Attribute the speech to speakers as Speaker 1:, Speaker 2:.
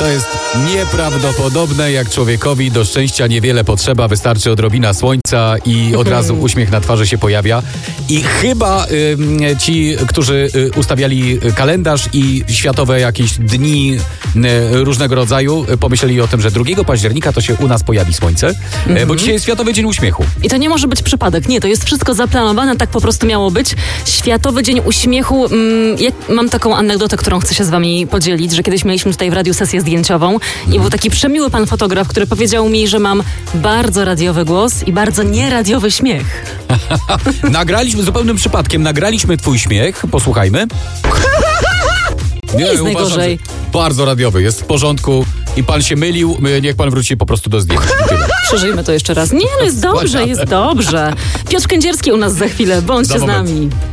Speaker 1: To jest nieprawdopodobne, jak człowiekowi do szczęścia niewiele potrzeba, wystarczy odrobina słońca i od razu uśmiech na twarzy się pojawia. I chyba ci, którzy ustawiali kalendarz i światowe jakieś dni różnego rodzaju, pomyśleli o tym, że 2 października to się u nas pojawi słońce, bo dzisiaj jest Światowy Dzień Uśmiechu.
Speaker 2: I to nie może być przypadek, nie, to jest wszystko zaplanowane, tak po prostu miało być. Światowy Dzień Uśmiechu, mam taką anegdotę, którą chcę się z wami podzielić, że kiedyś mieliśmy tutaj w radiu sesję zdjęciową i był taki przemiły pan fotograf, który powiedział mi, że mam bardzo radiowy głos i bardzo nieradiowy śmiech.
Speaker 1: Nagraliśmy, zupełnym przypadkiem, nagraliśmy twój śmiech, posłuchajmy.
Speaker 2: Nie jest najgorzej.
Speaker 1: Bardzo radiowy, jest w porządku i pan się mylił, niech pan wróci po prostu do zdjęcia.
Speaker 2: Przeżyjmy to jeszcze raz. Nie, no jest dobrze, jest dobrze. Piotr Kędzierski u nas za chwilę, bądźcie z nami.